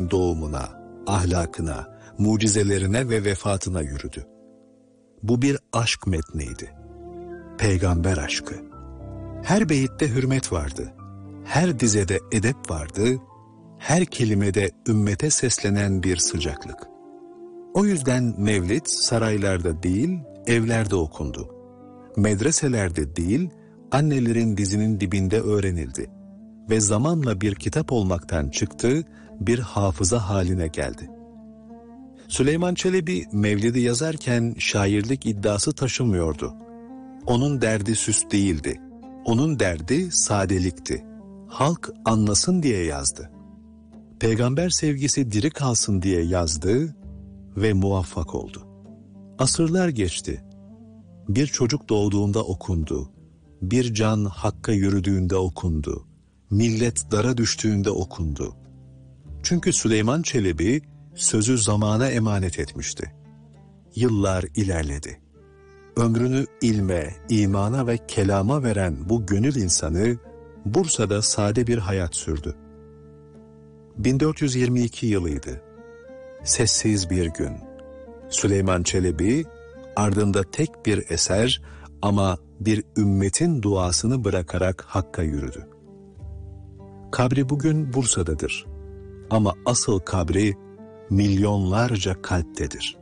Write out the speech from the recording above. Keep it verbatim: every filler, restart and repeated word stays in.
Peygamberin doğumuna, ahlakına, mucizelerine ve vefatına yürüdü. Bu bir aşk metniydi. Peygamber aşkı. Her beyitte hürmet vardı. Her dizede edep vardı. Her kelimede ümmete seslenen bir sıcaklık. O yüzden Mevlid saraylarda değil, evlerde okundu. Medreselerde değil, annelerin dizinin dibinde öğrenildi. Ve zamanla bir kitap olmaktan çıktı, bir hafıza haline geldi. Süleyman Çelebi Mevlid'i yazarken şairlik iddiası taşımıyordu. Onun derdi süs değildi. Onun derdi sadelikti. Halk anlasın diye yazdı. Peygamber sevgisi diri kalsın diye yazdı ve muvaffak oldu. Asırlar geçti. Bir çocuk doğduğunda okundu. Bir can hakka yürüdüğünde okundu. Millet dara düştüğünde okundu. Çünkü Süleyman Çelebi sözü zamana emanet etmişti. Yıllar ilerledi. Ömrünü ilme, imana ve kelama veren bu gönül insanı Bursa'da sade bir hayat sürdü. bin dört yüz yirmi iki yılıydı. Sessiz bir gün. Süleyman Çelebi ardında tek bir eser ama bir ümmetin duasını bırakarak Hakk'a yürüdü. Kabri bugün Bursa'dadır. Ama asıl kabri milyonlarca kalptedir.